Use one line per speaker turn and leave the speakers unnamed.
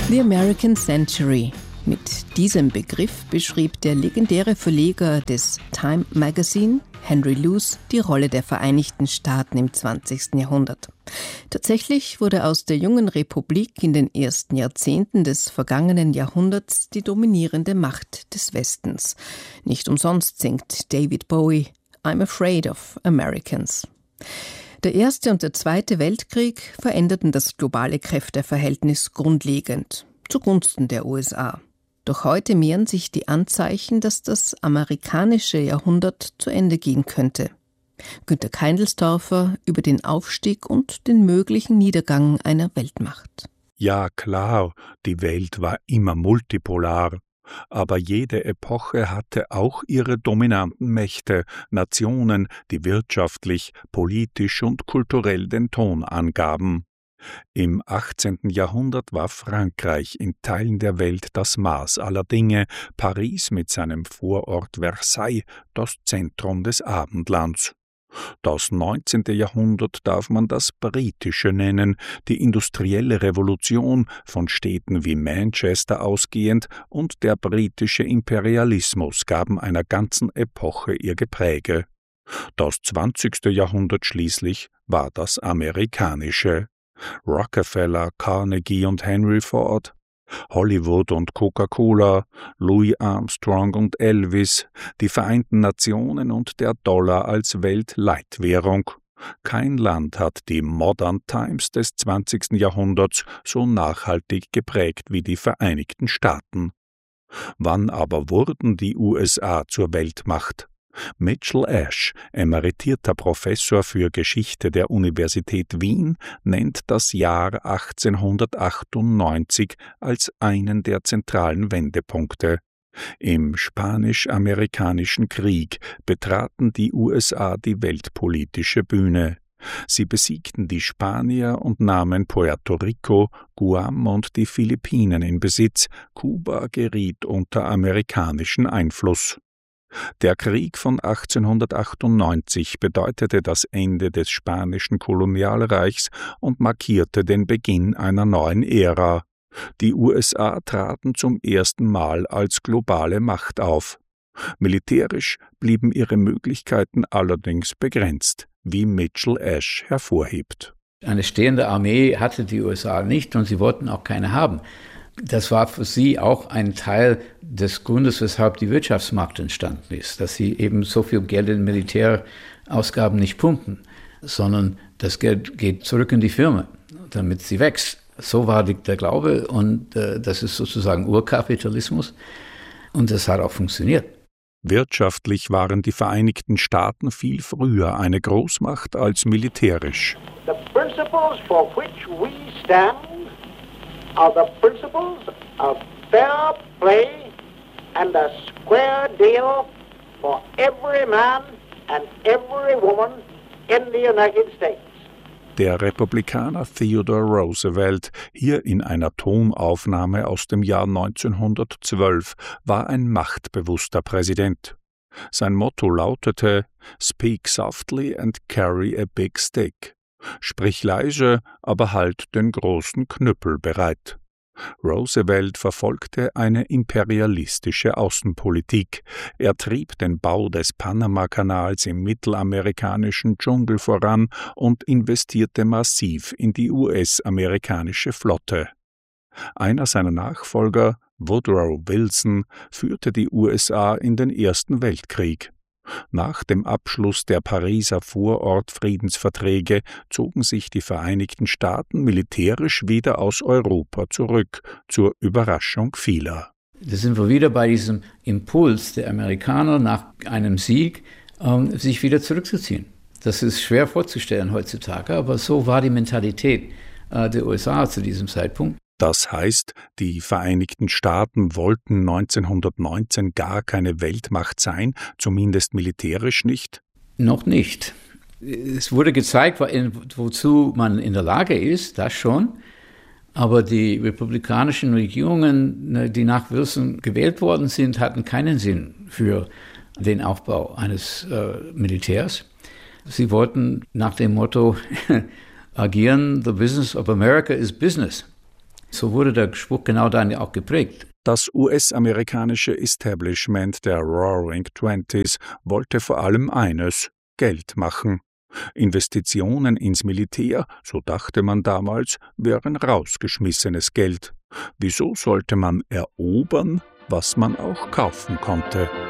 The American Century. Mit diesem Begriff beschrieb der legendäre Verleger des Time Magazine, Henry Luce, die Rolle der Vereinigten Staaten im 20. Jahrhundert. Tatsächlich wurde aus der jungen Republik in den ersten Jahrzehnten des vergangenen Jahrhunderts die dominierende Macht des Westens. Nicht umsonst singt David Bowie "I'm afraid of Americans". Der Erste und der Zweite Weltkrieg veränderten das globale Kräfteverhältnis grundlegend, zugunsten der USA. Doch heute mehren sich die Anzeichen, dass das amerikanische Jahrhundert zu Ende gehen könnte. Günter Keindelsdorfer über den Aufstieg und den möglichen Niedergang einer Weltmacht.
Ja, klar, die Welt war immer multipolar. Aber jede Epoche hatte auch ihre dominanten Mächte, Nationen, die wirtschaftlich, politisch und kulturell den Ton angaben. Im 18. Jahrhundert war Frankreich in Teilen der Welt das Maß aller Dinge, Paris mit seinem Vorort Versailles das Zentrum des Abendlands. Das 19. Jahrhundert darf man das Britische nennen, die industrielle Revolution, von Städten wie Manchester ausgehend, und der britische Imperialismus gaben einer ganzen Epoche ihr Gepräge. Das 20. Jahrhundert schließlich war das amerikanische. Rockefeller, Carnegie und Henry Ford, Hollywood und Coca-Cola, Louis Armstrong und Elvis, die Vereinten Nationen und der Dollar als Weltleitwährung. Kein Land hat die Modern Times des 20. Jahrhunderts so nachhaltig geprägt wie die Vereinigten Staaten. Wann aber wurden die USA zur Weltmacht? Mitchell Ash, emeritierter Professor für Geschichte der Universität Wien, nennt das Jahr 1898 als einen der zentralen Wendepunkte. Im Spanisch-Amerikanischen Krieg betraten die USA die weltpolitische Bühne. Sie besiegten die Spanier und nahmen Puerto Rico, Guam und die Philippinen in Besitz. Kuba geriet unter amerikanischen Einfluss. Der Krieg von 1898 bedeutete das Ende des spanischen Kolonialreichs und markierte den Beginn einer neuen Ära. Die USA traten zum ersten Mal als globale Macht auf. Militärisch blieben ihre Möglichkeiten allerdings begrenzt, wie Mitchell Ash hervorhebt.
Eine stehende Armee hatte die USA nicht und sie wollten auch keine haben. Das war für sie auch ein Teil des Grundes, weshalb die Wirtschaftsmacht entstanden ist, dass sie eben so viel Geld in Militärausgaben nicht pumpen, sondern das Geld geht zurück in die Firma, damit sie wächst. So war der Glaube und das ist sozusagen Urkapitalismus und das hat auch funktioniert.
Wirtschaftlich waren die Vereinigten Staaten viel früher eine Großmacht als militärisch.
The principles for which we stand are the principles of fair play and a square deal for every man and every woman in the United States.
Der Republikaner Theodore Roosevelt, hier in einer Tonaufnahme aus dem Jahr 1912, war ein machtbewusster Präsident. Sein Motto lautete "Speak softly and carry a big stick", sprich leise, aber halt den großen Knüppel bereit. Roosevelt verfolgte eine imperialistische Außenpolitik. Er trieb den Bau des Panamakanals im mittelamerikanischen Dschungel voran und investierte massiv in die US-amerikanische Flotte. Einer seiner Nachfolger, Woodrow Wilson, führte die USA in den Ersten Weltkrieg. Nach dem Abschluss der Pariser Vorortfriedensverträge zogen sich die Vereinigten Staaten militärisch wieder aus Europa zurück, zur Überraschung vieler.
Da sind wir wieder bei diesem Impuls der Amerikaner nach einem Sieg, sich wieder zurückzuziehen. Das ist schwer vorzustellen heutzutage, aber so war die Mentalität der USA zu diesem Zeitpunkt.
Das heißt, die Vereinigten Staaten wollten 1919 gar keine Weltmacht sein, zumindest militärisch nicht?
Noch nicht. Es wurde gezeigt, wozu man in der Lage ist, das schon. Aber die republikanischen Regierungen, die nach Wilson gewählt worden sind, hatten keinen Sinn für den Aufbau eines Militärs. Sie wollten nach dem Motto agieren, the business of America is business. So wurde der Spruch genau dann auch geprägt.
Das US-amerikanische Establishment der Roaring Twenties wollte vor allem eines: Geld machen. Investitionen ins Militär, so dachte man damals, wären rausgeschmissenes Geld. Wieso sollte man erobern, was man auch kaufen konnte?